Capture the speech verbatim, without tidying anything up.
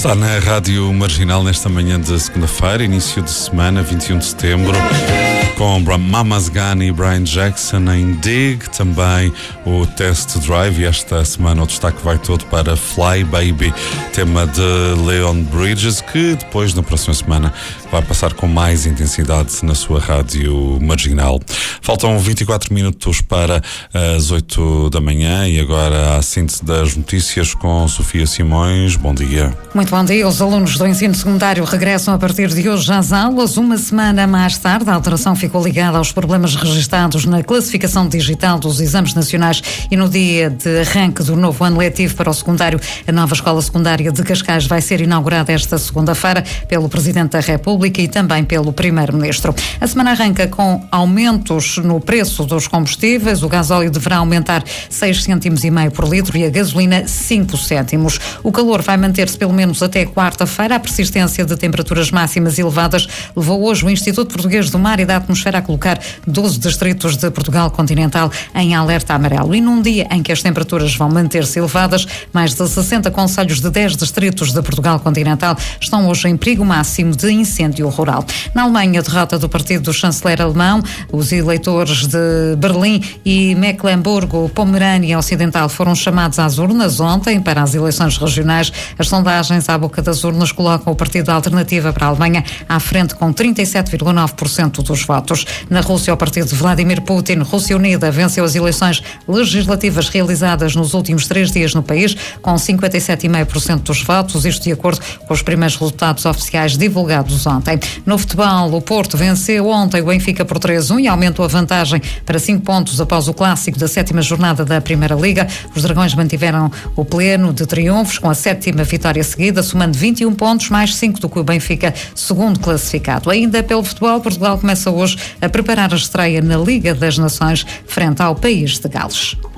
Está na Rádio Marginal nesta manhã de segunda-feira, início de semana, vinte e um de setembro, com Mama's Gun e Brian Jackson em Dig, também o Test Drive, e esta semana o destaque vai todo para Fly Baby, tema de Leon Bridges, que depois, na próxima semana, vai passar com mais intensidade na sua Rádio Marginal. Faltam vinte e quatro minutos para as oito da manhã e agora a síntese das notícias com Sofia Simões. Bom dia. Muito bom dia. Os alunos do ensino secundário regressam a partir de hoje às aulas. Uma semana mais tarde, a alteração ficou ligada aos problemas registados na classificação digital dos exames nacionais e no dia de arranque do novo ano letivo para o secundário. A nova escola secundária de Cascais vai ser inaugurada esta segunda-feira pelo Presidente da República e também pelo Primeiro-Ministro. A semana arranca com aumentos no preço dos combustíveis. O gasóleo deverá aumentar seis cêntimos e meio por litro e a gasolina cinco cêntimos. O calor vai manter-se pelo menos até quarta-feira. A persistência de temperaturas máximas elevadas levou hoje o Instituto Português do Mar e da Atmosfera a colocar doze distritos de Portugal continental em alerta amarelo. E num dia em que as temperaturas vão manter-se elevadas, mais de sessenta concelhos de dez distritos de Portugal continental estão hoje em perigo máximo de incêndio rural. Na Alemanha, a derrota do partido do chanceler alemão, os eleitores de Berlim e Mecklemburgo-Pomerânia Ocidental foram chamados às urnas ontem para as eleições regionais. As sondagens à boca das urnas colocam o partido da Alternativa para a Alemanha à frente com trinta e sete vírgula nove por cento dos votos. Na Rússia, o partido de Vladimir Putin, Rússia Unida, venceu as eleições legislativas realizadas nos últimos três dias no país com cinquenta e sete vírgula cinco por cento dos votos, isto de acordo com os primeiros resultados oficiais divulgados ontem. No futebol, o Porto venceu ontem o Benfica por três a um e aumentou a vantagem para cinco pontos após o clássico da sétima jornada da Primeira Liga. Os Dragões mantiveram o pleno de triunfos com a sétima vitória seguida, somando vinte e um pontos, mais cinco do que o Benfica, segundo classificado. Ainda pelo futebol, Portugal começa hoje a preparar a estreia na Liga das Nações frente ao país de Gales.